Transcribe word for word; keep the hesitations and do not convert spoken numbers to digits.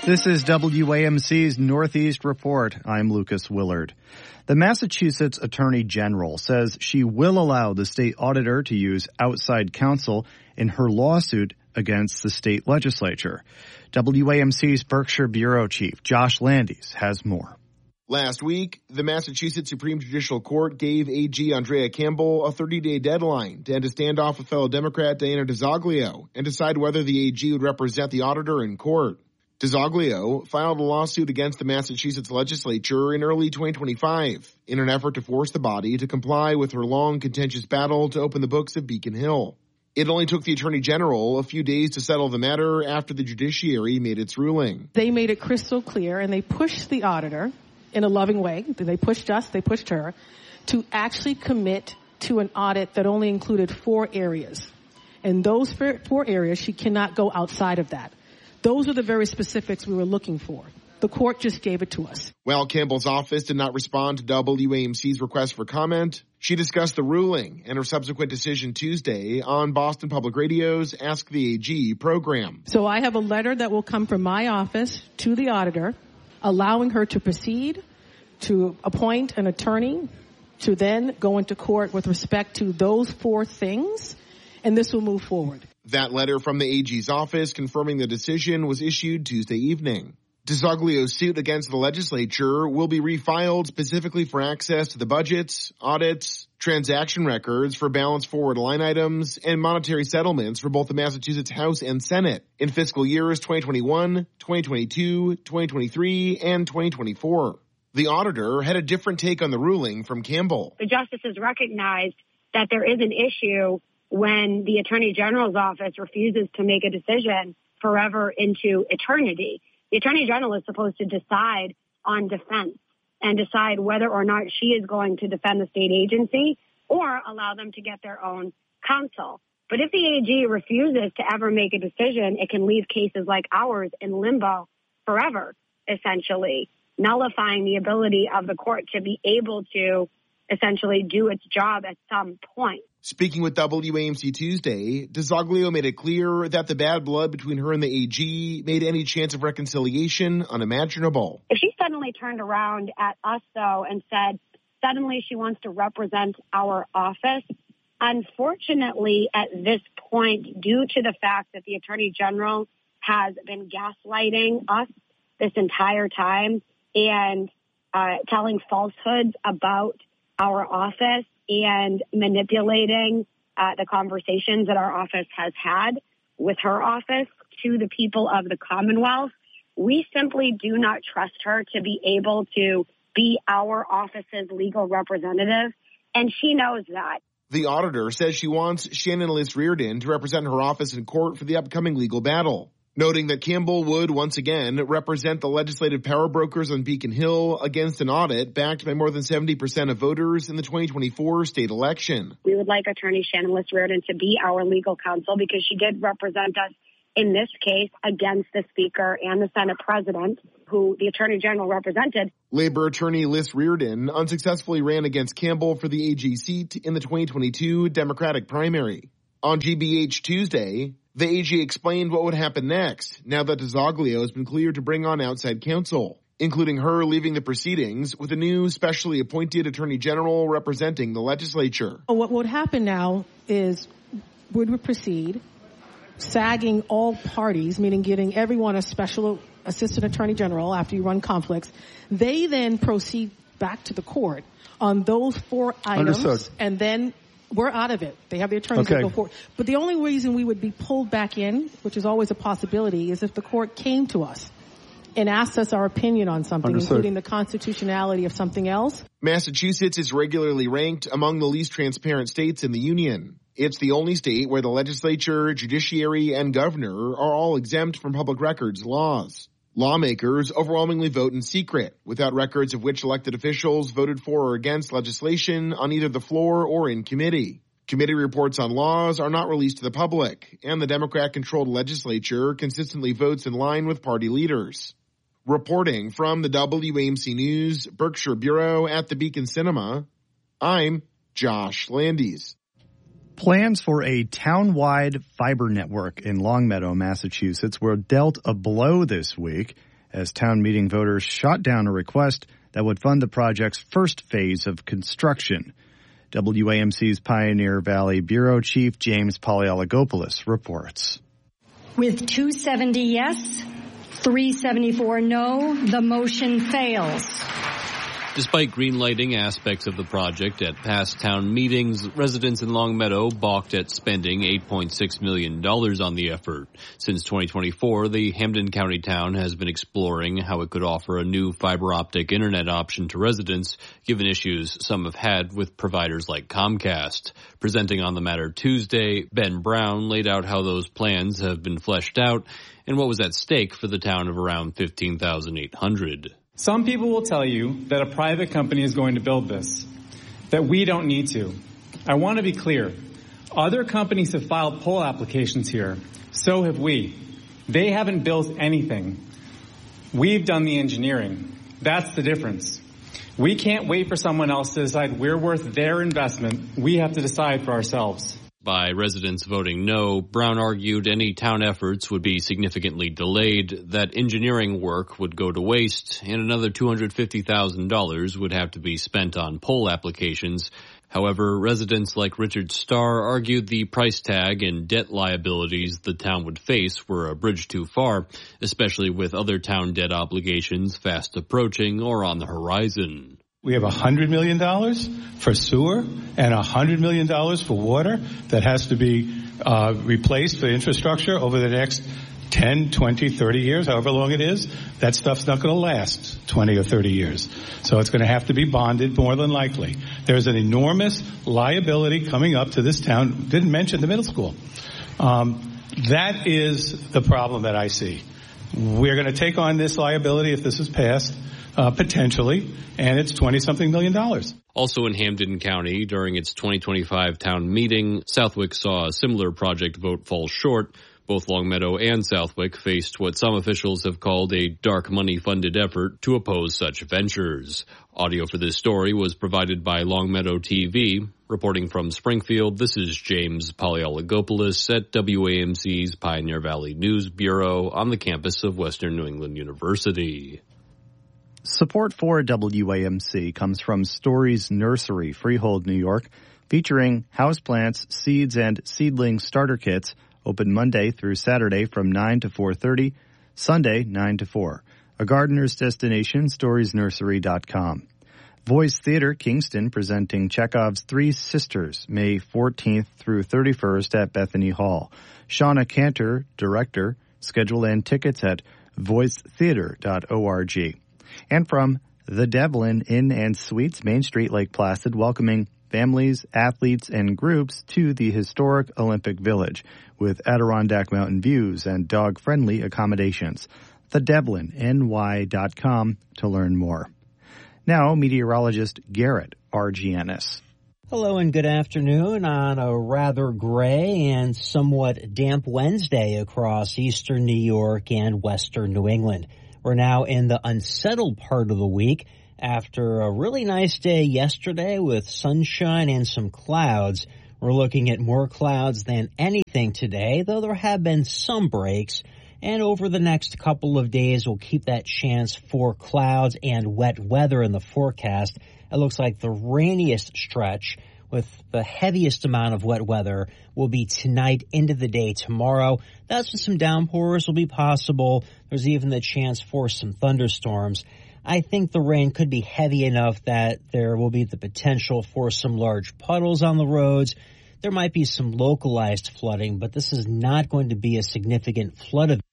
This is W A M C's Northeast Report. I'm Lucas Willard. The Massachusetts Attorney General says she will allow the state auditor to use outside counsel in her lawsuit against the state legislature. W A M C's Berkshire Bureau Chief Josh Landis has more. Last week, the Massachusetts Supreme Judicial Court gave A G Andrea Campbell a thirty-day deadline to end a standoff with fellow Democrat Diana DiZoglio and decide whether the A G would represent the auditor in court. DiZoglio filed a lawsuit against the Massachusetts legislature in early twenty twenty-five in an effort to force the body to comply with her long contentious battle to open the books of Beacon Hill. It only took the Attorney General a few days to settle the matter after the judiciary made its ruling. They made it crystal clear, and they pushed the auditor in a loving way. They pushed us, they pushed her, to actually commit to an audit that only included four areas. And those four areas, she cannot go outside of that. Those are the very specifics we were looking for. The court just gave it to us. While Campbell's office did not respond to W A M C's request for comment, she discussed the ruling and her subsequent decision Tuesday on Boston Public Radio's Ask the A G program. So I have a letter that will come from my office to the auditor, allowing her to proceed, to appoint an attorney, to then go into court with respect to those four things, and this will move forward. That letter from the A G's office confirming the decision was issued Tuesday evening. DiZoglio's suit against the legislature will be refiled specifically for access to the budgets, audits, transaction records for balance forward line items, and monetary settlements for both the Massachusetts House and Senate in fiscal years twenty twenty-one, twenty twenty-two, twenty twenty-three, and twenty twenty-four. The auditor had a different take on the ruling from Campbell. The justices recognized that there is an issue when the Attorney General's office refuses to make a decision forever into eternity. The Attorney General is supposed to decide on defense and decide whether or not she is going to defend the state agency or allow them to get their own counsel. But if the A G refuses to ever make a decision, it can leave cases like ours in limbo forever, essentially, nullifying the ability of the court to be able to essentially do its job at some point. Speaking with W A M C Tuesday, DiZoglio made it clear that the bad blood between her and the A G made any chance of reconciliation unimaginable. If she suddenly turned around at us, though, and said suddenly she wants to represent our office, unfortunately, at this point, due to the fact that the Attorney General has been gaslighting us this entire time and uh, telling falsehoods about our office and manipulating uh, the conversations that our office has had with her office to the people of the Commonwealth, we simply do not trust her to be able to be our office's legal representative, and she knows that. The auditor says she wants Shannon Liss Reardon to represent her office in court for the upcoming legal battle, noting that Campbell would once again represent the legislative power brokers on Beacon Hill against an audit backed by more than seventy percent of voters in the twenty twenty-four state election. We would like Attorney Shannon Liss Reardon to be our legal counsel because she did represent us in this case against the Speaker and the Senate President, who the Attorney General represented. Labor attorney Liss Reardon unsuccessfully ran against Campbell for the A G seat in the twenty twenty-two Democratic primary. On G B H Tuesday, the A G explained what would happen next now that DiZoglio has been cleared to bring on outside counsel, including her leaving the proceedings with a new specially appointed Attorney General representing the legislature. What would happen now is we would proceed, sagging all parties, meaning giving everyone a special assistant attorney general after you run conflicts. They then proceed back to the court on those four items. Understood. And then we're out of it. They have the attorneys Okay. that go forward. But the only reason we would be pulled back in, which is always a possibility, is if the court came to us and asked us our opinion on something, Understood. including the constitutionality of something else. Massachusetts is regularly ranked among the least transparent states in the union. It's the only state where the legislature, judiciary, and governor are all exempt from public records laws. Lawmakers overwhelmingly vote in secret, without records of which elected officials voted for or against legislation on either the floor or in committee. Committee reports on laws are not released to the public, and the Democrat-controlled legislature consistently votes in line with party leaders. Reporting from the W A M C News Berkshire Bureau at the Beacon Cinema, I'm Josh Landis. Plans for a town-wide fiber network in Longmeadow, Massachusetts were dealt a blow this week as town meeting voters shot down a request that would fund the project's first phase of construction. W A M C's Pioneer Valley Bureau Chief James Polyologopoulos reports. With two seventy yes, three seventy-four no, the motion fails. Despite greenlighting aspects of the project at past town meetings, residents in Longmeadow balked at spending eight point six million dollars on the effort. Since twenty twenty-four, the Hampden County town has been exploring how it could offer a new fiber optic internet option to residents, given issues some have had with providers like Comcast. Presenting on the matter Tuesday, Ben Brown laid out how those plans have been fleshed out and what was at stake for the town of around fifteen thousand eight hundred. Some people will tell you that a private company is going to build this, that we don't need to. I want to be clear. Other companies have filed poll applications here. So have we. They haven't built anything. We've done the engineering. That's the difference. We can't wait for someone else to decide we're worth their investment. We have to decide for ourselves. By residents voting no, Brown argued any town efforts would be significantly delayed, that engineering work would go to waste, and another two hundred fifty thousand dollars would have to be spent on poll applications. However, residents like Richard Starr argued the price tag and debt liabilities the town would face were a bridge too far, especially with other town debt obligations fast approaching or on the horizon. We have one hundred million dollars for sewer and one hundred million dollars for water that has to be uh, replaced for infrastructure over the next ten, twenty, thirty years, however long it is. That stuff's not going to last twenty or thirty years. So it's going to have to be bonded more than likely. There's an enormous liability coming up to this town. Didn't mention the middle school. Um, that is the problem that I see. We're going to take on this liability if this is passed. Uh, potentially, and it's twenty-something million dollars. Also in Hampden County, during its twenty twenty-five town meeting, Southwick saw a similar project vote fall short. Both Longmeadow and Southwick faced what some officials have called a dark money-funded effort to oppose such ventures. Audio for this story was provided by Longmeadow T V. Reporting from Springfield, this is James Polyologopoulos at W A M C's Pioneer Valley News Bureau on the campus of Western New England University. Support for W A M C comes from Stories Nursery, Freehold, New York, featuring houseplants, seeds, and seedling starter kits, open Monday through Saturday from nine to four thirty, Sunday nine to four. A gardener's destination, stories nursery dot com. Voice Theater Kingston presenting Chekhov's Three Sisters, May fourteenth through thirty-first at Bethany Hall. Shauna Cantor, director, schedule and tickets at voice theater dot org. And from The Devlin Inn and Suites, Main Street, Lake Placid, welcoming families, athletes, and groups to the historic Olympic Village with Adirondack Mountain views and dog-friendly accommodations. the devlin n y dot com to learn more. Now, meteorologist Garrett Argianis. Hello and good afternoon on a rather gray and somewhat damp Wednesday across eastern New York and western New England. We're now in the unsettled part of the week after a really nice day yesterday with sunshine and some clouds. We're looking at more clouds than anything today, though there have been some breaks. And over the next couple of days, we'll keep that chance for clouds and wet weather in the forecast. It looks like the rainiest stretch with the heaviest amount of wet weather will be tonight into the day tomorrow. That's when some downpours will be possible. There's even the chance for some thunderstorms. I think the rain could be heavy enough that there will be the potential for some large puddles on the roads. There might be some localized flooding, but this is not going to be a significant flood event.